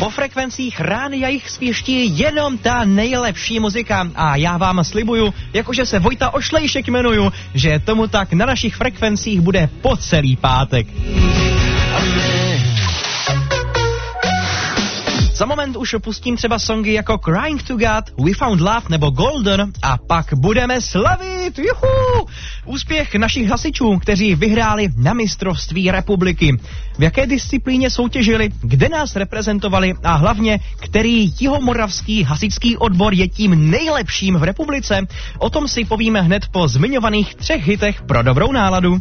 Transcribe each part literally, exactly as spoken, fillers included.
Po frekvencích rádia jich svěští jenom ta nejlepší muzika a já vám slibuju, jakože se Vojta Ošlejšek jmenuju, že tomu tak na našich frekvencích bude po celý pátek. Za moment už pustím třeba songy jako Crying to God, We Found Love nebo Golden a pak budeme slavit, juhu, úspěch našich hasičů, kteří vyhráli na mistrovství republiky. V jaké disciplíně soutěžili, kde nás reprezentovali a hlavně, který jihomoravský hasičský odbor je tím nejlepším v republice, o tom si povíme hned po zmiňovaných třech hitech pro dobrou náladu.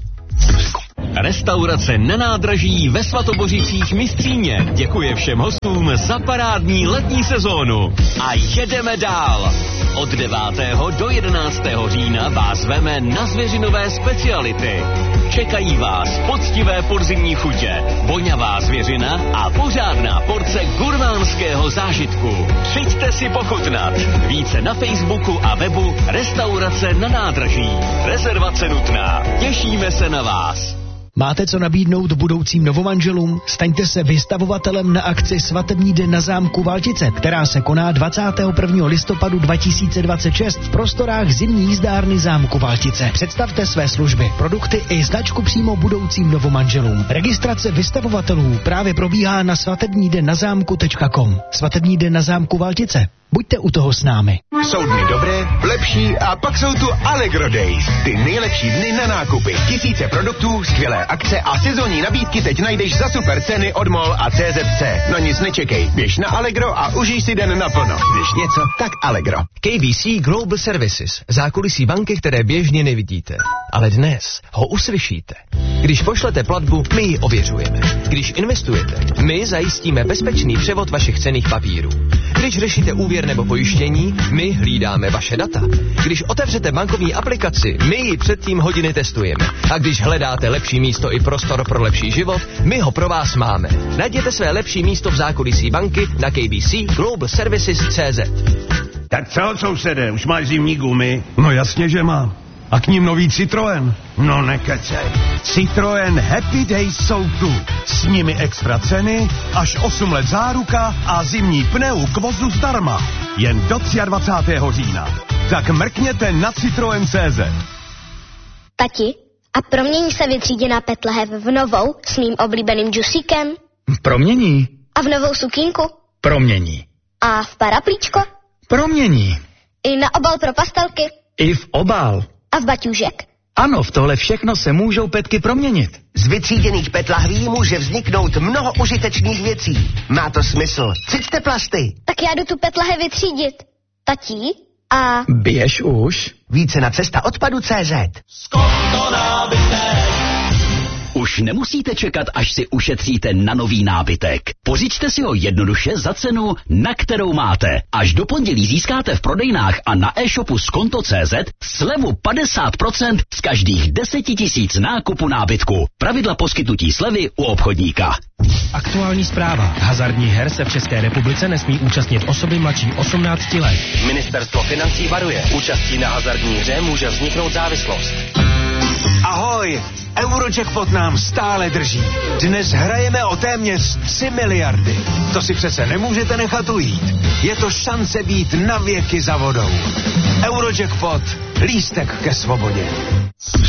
Restaurace Na nádraží ve Svatobořicích Mistříně děkuje všem hostům za parádní letní sezónu. A jedeme dál. Od devátého do jedenáctého října vás veme na zvěřinové speciality. Čekají vás poctivé podzimní chutě, voňavá zvěřina a pořádná porce gurmánského zážitku. Přijďte si pochutnat. Více na Facebooku a webu Restaurace Na nádraží. Rezervace nutná. Těšíme se na vás. Máte co nabídnout budoucím novomanželům? Staňte se vystavovatelem na akci Svatební den na zámku Valtice, která se koná dvacátého prvního listopadu dva tisíce dvacet šest v prostorách zimní jízdárny zámku Valtice. Představte své služby, produkty i značku přímo budoucím novomanželům. Registrace vystavovatelů právě probíhá na svatební den na zámku tečka com. Svatební den na zámku Valtice. Buďte u toho s námi. Jsou dny dobré, lepší a pak jsou tu Allegro Days. Ty nejlepší dny na nákupy. Tisíce produktů, skvělé akce a sezónní nabídky teď najdeš za super ceny od MOL a C Z C. No nic nečekej, běž na Allegro a užij si den naplno. Když něco, tak Allegro. K B C Global Services. Zákulisí banky, které běžně nevidíte. Ale dnes ho uslyšíte. Když pošlete platbu, my ji ověřujeme. Když investujete, my zajistíme bezpečný převod vašich cenných papírů. Když řešíte úvěr nebo pojištění, my hlídáme vaše data. Když otevřete bankovní aplikaci, my ji předtím hodiny testujeme. A když hledáte lepší místo i prostor pro lepší život, my ho pro vás máme. Najděte své lepší místo v zákulisí banky na K B C Global Services tečka C Z. Tak co, sousede, už máš zimní gumy? No jasně, že mám. A k ním nový Citroën? No nekecej. Citroën Happy Days jsou tu. S nimi extra ceny, až osm let záruka a zimní pneu k vozu zdarma. Jen do dvacátého třetího října. Tak mrkněte na Citroën tečka C Z. Tati, a promění se vytříděná petlahev v novou s mým oblíbeným džusíkem? Promění. A v novou sukínku? Promění. A v paraplíčko? Promění. I na obal pro pastelky? I v obal. A v baťůžek? Ano, v tohle všechno se můžou petky proměnit. Z vytříděných pet lahví může vzniknout mnoho užitečných věcí. Má to smysl. Cíťte plasty. Tak já jdu tu pet lahev vytřídit. Tatí? A... Běž už. Více na cesta odpadu tečka C Z. Už nemusíte čekat, až si ušetříte na nový nábytek. Pořiďte si ho jednoduše za cenu, na kterou máte. Až do pondělí získáte v prodejnách a na e-shopu Skonto tečka C Z slevu padesát procent z každých deseti tisíc nákupu nábytku. Pravidla poskytnutí slevy u obchodníka. Aktuální zpráva. Hazardních her se v České republice nesmí účastnit osoby mladší osmnácti let. Ministerstvo financí varuje. Účastí na hazardní hře může vzniknout závislost. Ahoj, Eurojackpot nám stále drží. Dnes hrajeme o téměř tři miliardy. To si přece nemůžete nechat ujít. Je to šance být na věky za vodou. Eurojackpot, lístek ke svobodě.